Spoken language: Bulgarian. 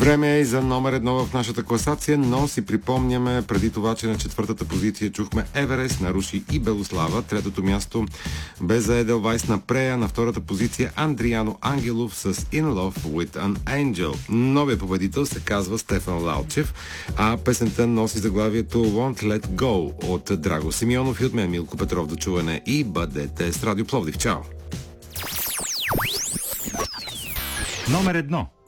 Време е и за номер едно в нашата класация, но си припомняме преди това, че на четвъртата позиция чухме Еверест на Руши и Белослава. Третото място бе за Еделвайс на Прея. На втората позиция Андриано Ангелов с In Love with an Angel. Новия победител се казва Стефан Лалчев, а песента носи заглавието Won't Let Go от Драго Симеонов и от мен Милко Петров. До чуване и бъдете с Радио Пловдив. Чао! Номер едно.